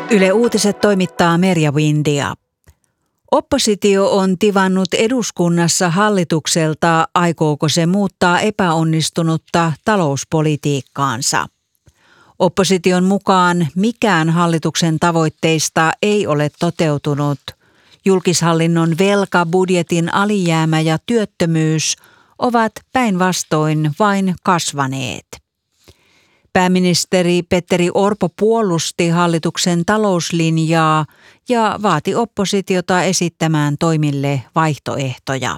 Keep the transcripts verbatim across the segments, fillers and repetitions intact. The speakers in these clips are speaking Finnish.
Yle Uutiset toimittaa Merja Windia. Oppositio on tivannut eduskunnassa hallitukselta, aikooko se muuttaa epäonnistunutta talouspolitiikkaansa. Opposition mukaan mikään hallituksen tavoitteista ei ole toteutunut. Julkishallinnon velka, budjetin alijäämä ja työttömyys ovat päinvastoin vain kasvaneet. Pääministeri Petteri Orpo puolusti hallituksen talouslinjaa ja vaati oppositiota esittämään toimille vaihtoehtoja.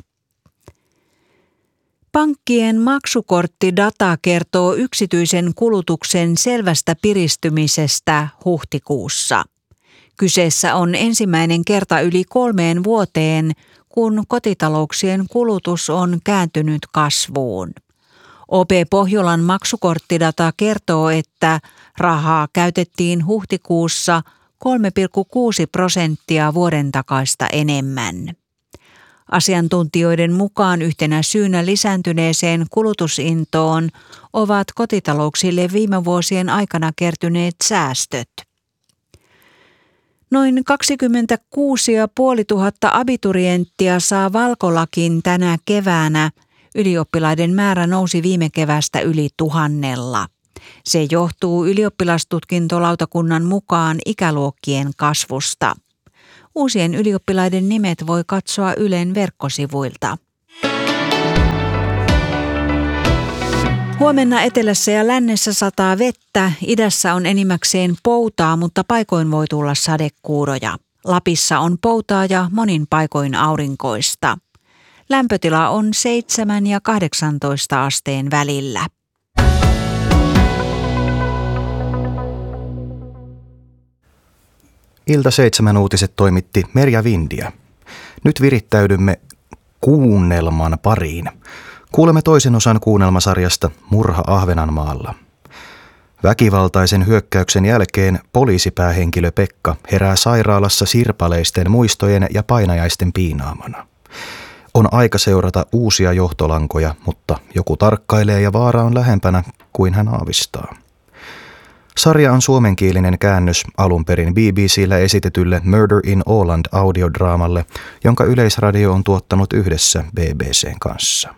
Pankkien maksukorttidata kertoo yksityisen kulutuksen selvästä piristymisestä huhtikuussa. Kyseessä on ensimmäinen kerta yli kolmeen vuoteen, kun kotitalouksien kulutus on kääntynyt kasvuun. O P Pohjolan maksukorttidata kertoo, että rahaa käytettiin huhtikuussa kolme pilkku kuusi prosenttia vuoden takaista enemmän. Asiantuntijoiden mukaan yhtenä syynä lisääntyneeseen kulutusintoon ovat kotitalouksille viime vuosien aikana kertyneet säästöt. Noin kaksikymmentäkuusi tuhatta viisisataa abiturienttia saa valkolakin tänä keväänä. Ylioppilaiden määrä nousi viime kevästä yli tuhannella. Se johtuu ylioppilastutkintolautakunnan mukaan ikäluokkien kasvusta. Uusien ylioppilaiden nimet voi katsoa Ylen verkkosivuilta. Huomenna etelässä ja lännessä sataa vettä, idässä on enimmäkseen poutaa, mutta paikoin voi tulla sadekuuroja. Lapissa on poutaa ja monin paikoin aurinkoista. Lämpötila on seitsemän ja kahdeksantoista asteen välillä. Ilta seitsemän uutiset toimitti Merja Windia. Nyt virittäydymme kuunnelman pariin. Kuulemme toisen osan kuunnelmasarjasta Murha Ahvenanmaalla. Väkivaltaisen hyökkäyksen jälkeen poliisipäähenkilö Pekka herää sairaalassa sirpaleisten muistojen ja painajaisten piinaamana. On aika seurata uusia johtolankoja, mutta joku tarkkailee ja vaara on lähempänä kuin hän aavistaa. Sarja on suomenkielinen käännös alun perin B B C:llä esitetylle Murder in Åland audiodraamalle, jonka Yleisradio on tuottanut yhdessä B B C:n kanssa.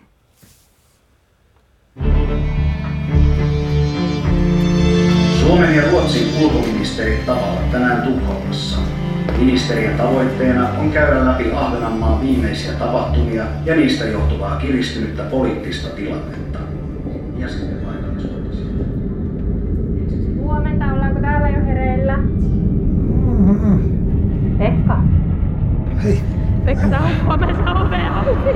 Suomen ja Ruotsin ulkoministerit tapaavat tänään Tukholmassa. Ministerien tavoitteena on käydä läpi Ahvenanmaan viimeisiä tapahtumia ja niistä johtuvaa kiristynyttä poliittista tilannetta. Ja sitten paikallispoliisi. Huomenta, ollaanko täällä jo hereillä? Mm-hmm. Pekka. Hei. Pekka, tää on huomenta ovea auki.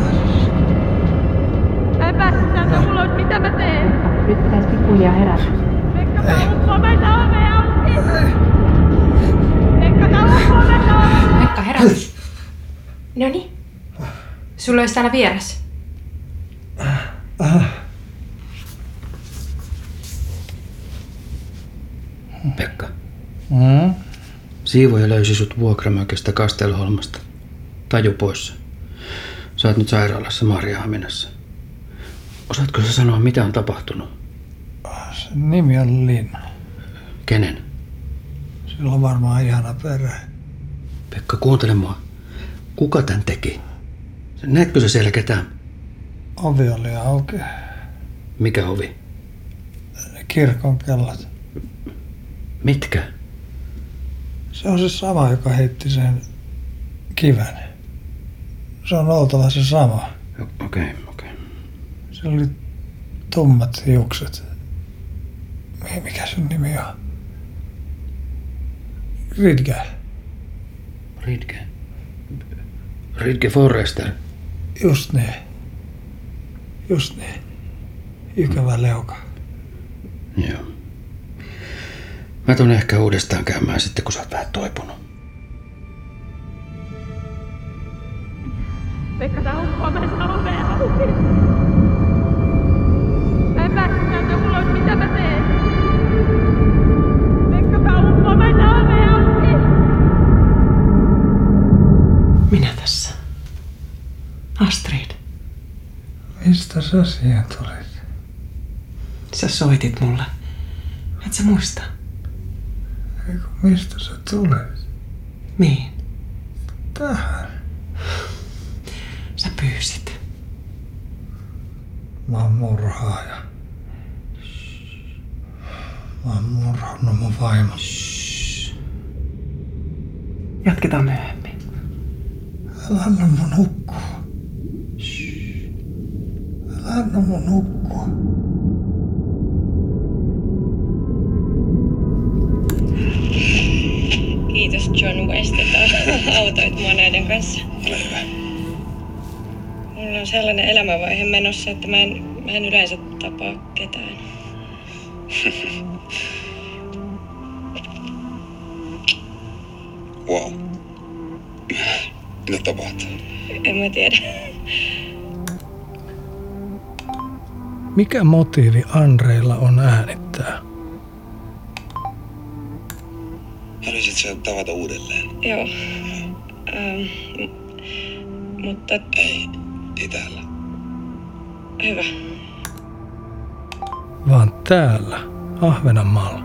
Mä en päässyt täältä ulos, mitä mä teen? Nyt pitäis pikkuhiljaa herätä. Pekka, tää on huomenta ovea auki. Pekka, tää on huomenta ovea. Pekka, herätys. Noniin. Sulla olisi täällä vieras. Pekka. Mm? Siivoja löysi sut vuokramökistä Kastelholmasta. Taju poissa. Sä oot nyt sairaalassa Maarianhaminassa. Osaatko sä sanoa, mitä on tapahtunut? Sen nimi on Linn. Kenen? Sillä on varmaan ihana perhe. Pekka, kuuntele mua. Kuka tän teki? Näetkö sä siellä ketään? Ovi oli auki. Mikä ovi? Kirkon kellot. Mitkä? Se on se sama, joka heitti sen kiven. Se on oltava se sama. Okei, okei. Okay. Se oli tummat hiukset. Mikä sun nimi on? Ridge. Ridge. Ridge Forrester. Just niin. Just niin. Ikävä leuka. Joo. Mä tuun ehkä uudestaan käymään sitten, kun sä oot vähän toipunut. Pekka, tää on huomenta ovea auki. Mä en päässyt täältä ulos, mitä mä teen? Pekka, tää on huomenta ovea auki. Minä tässä. Astrid. Mistä sä siihen tulit? Sä soitit mulle. Et sä muista? Eiku, mistä sä tulet? Mihin? Tähän. Sä pyysit. Mä oon murhaaja. Mä oon murhannut mun vaimo. Jatketaan myöhemmin. Älä anna mun nukkua. Älä anna mun nukkua. Kiitos John West, että autoit mua näiden kanssa. Ole hyvä. Mulla on sellainen elämänvaihe menossa, että mä en, mä en yleensä tapaa ketään. Wow. Mitä tapahtuu? En mä tiedä. Mikä motiivi Andreilla on äänittää? Haluaisit sä tavata uudelleen? Joo. Ähm, m- mutta... Ei, ei täällä. Hyvä. Vaan täällä, Ahvenanmaalla.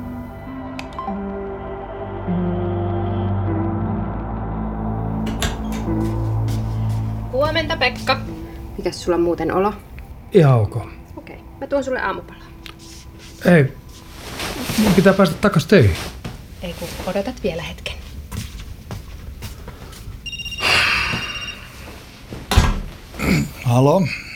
Huomenta, Pekka. Mikäs sulla on muuten olo? Ihan ok. Okei, okay. Mä tuon sulle aamupalaa. Ei, mun pitää päästä takas töihin. Ei kun odotat vielä hetken. Halo?